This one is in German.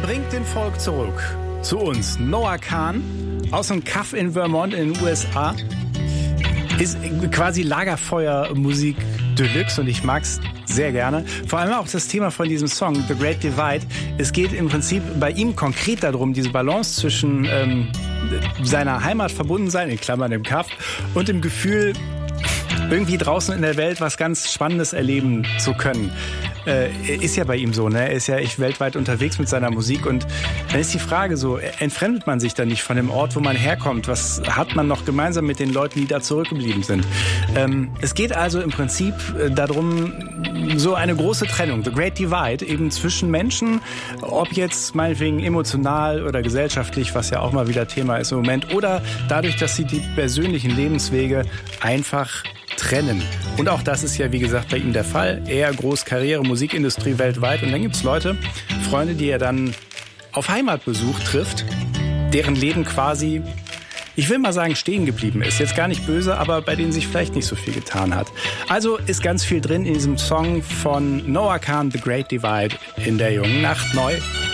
bringt den Folk zurück zu uns. Noah Kahan aus einem Kaff in Vermont in den USA. Ist quasi Lagerfeuermusik Deluxe und ich mag's sehr gerne. Vor allem auch das Thema von diesem Song, The Great Divide. Es geht im Prinzip bei ihm konkret darum, diese Balance zwischen seiner Heimat verbunden sein, in Klammern dem Kaff, und dem Gefühl, irgendwie draußen in der Welt was ganz Spannendes erleben zu können. Ist ja bei ihm so, ne? Er ist ja echt weltweit unterwegs mit seiner Musik und dann ist die Frage so, entfremdet man sich dann nicht von dem Ort, wo man herkommt? Was hat man noch gemeinsam mit den Leuten, die da zurückgeblieben sind? Es geht also im Prinzip darum, so eine große Trennung, The Great Divide, eben zwischen Menschen, ob jetzt meinetwegen emotional oder gesellschaftlich, was ja auch mal wieder Thema ist im Moment, oder dadurch, dass sie die persönlichen Lebenswege einfach trennen. Und auch das ist ja, wie gesagt, bei ihm der Fall. Er groß Karriere, Musikindustrie weltweit. Und dann gibt's Leute, Freunde, die er dann auf Heimatbesuch trifft, deren Leben quasi, ich will mal sagen, stehen geblieben ist. Jetzt gar nicht böse, aber bei denen sich vielleicht nicht so viel getan hat. Also ist ganz viel drin in diesem Song von Noah Kahan, The Great Divide, in der jungen Nacht neu.